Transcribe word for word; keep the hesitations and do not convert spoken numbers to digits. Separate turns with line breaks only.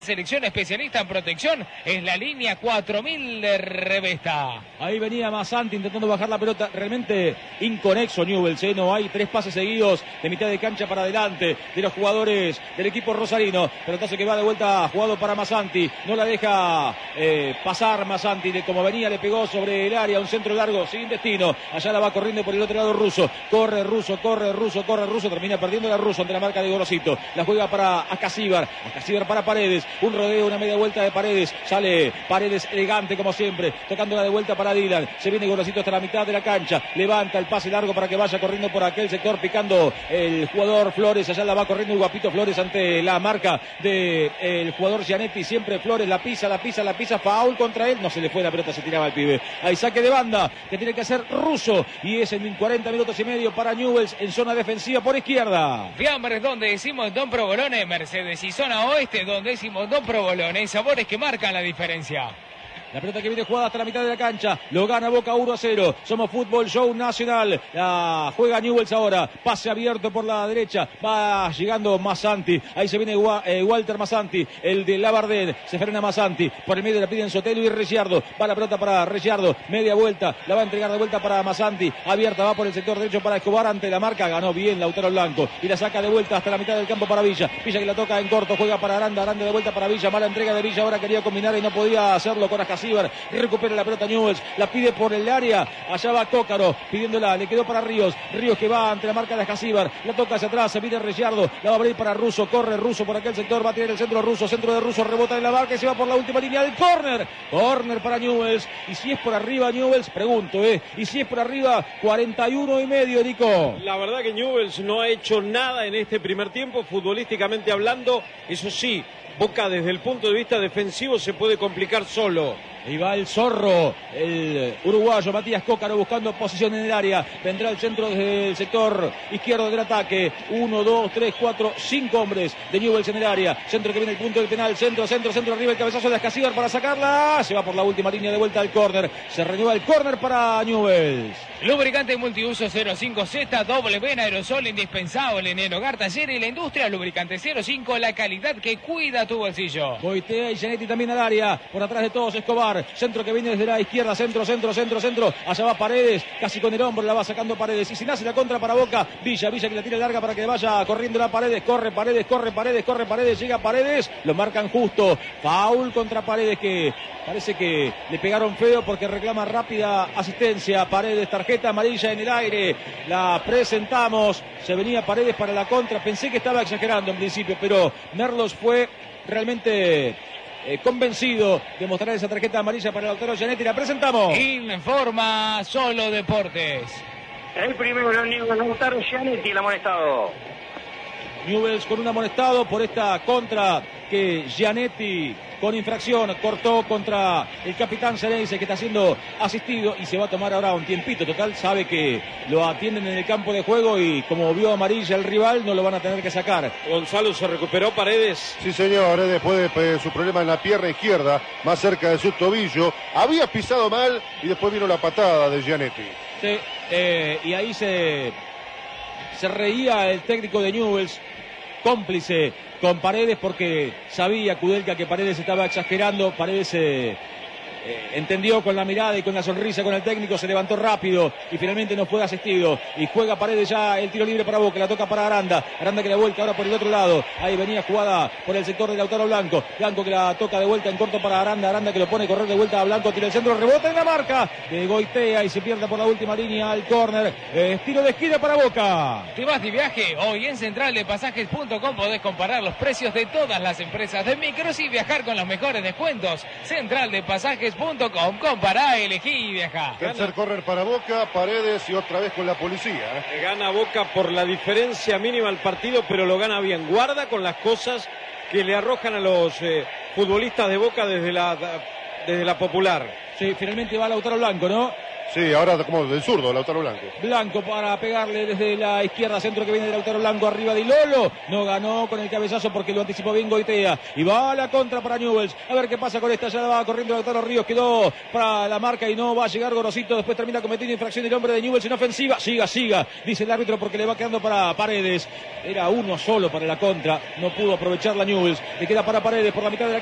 Selección especialista en protección es la línea cuatro mil de Revesta.
Ahí venía Masanti intentando bajar la pelota, realmente inconexo Newell's, ¿eh? No hay tres pases seguidos de mitad de cancha para adelante de los jugadores del equipo rosarino. Pelotazo que va de vuelta jugado para Masanti, no la deja eh, pasar Masanti, de como venía le pegó sobre el área, un centro largo sin destino. Allá la va corriendo por el otro lado Russo, corre Russo, corre Russo, corre Russo, termina perdiendo la Russo ante la marca de Gorosito. La juega para Acasíbar, Acasíbar para Paredes. Un rodeo, una media vuelta de Paredes. Sale Paredes elegante como siempre. Tocándola de vuelta para Dylan. Se viene Gorosito hasta la mitad de la cancha. Levanta el pase largo para que vaya corriendo por aquel sector. Picando el jugador Flores. Allá la va corriendo el guapito Flores ante la marca del jugador Gianetti. Siempre Flores la pisa, la pisa, la pisa. Foul contra él. No se le fue la pelota, se tiraba el pibe. Hay saque de banda que tiene que hacer Russo. Y es en cuarenta minutos y medio para Newell's en zona defensiva por izquierda.
Fiambres donde decimos Don Provolone. Mercedes y zona oeste donde decimos Don Provolone. Sabores que marcan la diferencia.
La pelota que viene jugada hasta la mitad de la cancha. Lo gana Boca uno a cero. Somos Fútbol Show Nacional. La juega Newell's ahora. Pase abierto por la derecha. Va llegando Masanti. Ahí se viene eh, Walter Masanti. El de Labardén. Se frena Masanti. Por el medio la piden Sotelo y Ricciardo. Va la pelota para Ricciardo. Media vuelta. La va a entregar de vuelta para Masanti. Abierta va por el sector derecho para Escobar. Ante la marca. Ganó bien Lautaro Blanco. Y la saca de vuelta hasta la mitad del campo para Villa. Villa que la toca en corto. Juega para Aranda. Aranda de vuelta para Villa. Mala entrega de Villa. Ahora quería combinar y no podía hacerlo con Acasíbar. Recupera la pelota Newell's, la pide por el área, allá va Cócaro, pidiéndola, le quedó para Ríos, Ríos que va ante la marca de Acasíbar, la toca hacia atrás, se viene Ricciardo, la va a abrir para Russo, corre Russo por aquel sector, va a tirar el centro Russo, centro de Russo, rebota en la barca y se va por la última línea del córner, córner para Newell's, y si es por arriba Newell's, pregunto, eh, y si es por arriba, cuarenta y uno y medio, Nico.
La verdad que Newell's no ha hecho nada en este primer tiempo, futbolísticamente hablando, eso sí, Boca desde el punto de vista defensivo se puede complicar solo.
Y va el zorro, el uruguayo Matías Cócaro buscando posición en el área. Vendrá el centro desde el sector izquierdo del ataque. Uno, dos, tres, cuatro, cinco hombres de Newell's en el área. Centro que viene el punto del penal. Centro, centro, centro arriba. El cabezazo de Acasíbar para sacarla. Se va por la última línea de vuelta al córner. Se renueva el córner para Newell's.
Lubricante multiuso cero cinco Z, doble vena, aerosol indispensable en el hogar, taller y la industria. Lubricante cero cinco, la calidad que cuida tu bolsillo.
Goitea y Gianetti también al área. Por atrás de todos Escobar. Centro que viene desde la izquierda, centro, centro, centro, centro. Allá va Paredes, casi con el hombro, la va sacando Paredes. Y si nace la contra para Boca, Villa, Villa que la tira larga para que vaya corriendo la Paredes. Corre Paredes, corre Paredes, corre Paredes, llega Paredes. Lo marcan justo. Foul contra Paredes que parece que le pegaron feo porque reclama rápida asistencia. Paredes, tarjeta amarilla en el aire. La presentamos. Se venía Paredes para la contra. Pensé que estaba exagerando en principio, pero Merlos fue realmente... Eh, convencido de mostrar esa tarjeta amarilla para Lautaro Gianetti. La presentamos.
Informa Solo Deportes.
El primero Lautaro Gianetti, el amonestado.
Newell's con un amonestado por esta contra que Gianetti con infracción cortó contra el capitán Ceneice, que está siendo asistido y se va a tomar ahora un tiempito. Total, sabe que lo atienden en el campo de juego y como vio amarilla el rival no lo van a tener que sacar.
Gonzalo, ¿se recuperó Paredes?
Sí, señor, eh, después de eh, su problema en la pierna izquierda, más cerca de su tobillo. Había pisado mal y después vino la patada de Gianetti.
Sí, eh, y ahí se, se reía el técnico de Newell's, cómplice con Paredes porque sabía Kudelka que Paredes estaba exagerando. Paredes eh, eh, entendió con la mirada y con la sonrisa con el técnico, se levantó rápido y finalmente no fue asistido. Y juega Paredes ya el tiro libre para Boca, la toca para Aranda. Aranda que la vuelta ahora por el otro lado. Ahí venía jugada por el sector de Lautaro Blanco. Blanco que la toca de vuelta en corto para Aranda. Aranda que lo pone a correr de vuelta a Blanco, tira el centro, rebota en la marca de Goitea y se pierde por la última línea al córner. Eh, tiro de esquina para Boca.
¿Te vas de viaje? Hoy en central de pasajes punto com podés comparar los precios de todas las empresas de micros y viajar con los mejores descuentos. central de pasajes punto com, compará, elegí y viajá.
Tercer córner para Boca, Paredes y otra vez con la policía.
¿eh? Gana Boca por la diferencia mínima al partido, pero lo gana bien. Guarda con las cosas que le arrojan a los eh, futbolistas de Boca desde la, desde la popular.
Sí, finalmente va Lautaro Blanco, ¿no?
Sí, ahora como del zurdo, Lautaro Blanco.
Blanco para pegarle desde la izquierda, centro que viene de Lautaro Blanco, arriba de Lolo. No ganó con el cabezazo porque lo anticipó bien Goitea. Y va a la contra para Newell's. A ver qué pasa con esta. Ya va corriendo Lautaro Ríos. Quedó para la marca y no va a llegar Gorosito. Después termina cometiendo infracción el hombre de Newell's en ofensiva. Siga, siga, dice el árbitro porque le va quedando para Paredes. Era uno solo para la contra. No pudo aprovechar la Newell's. Le queda para Paredes por la mitad de la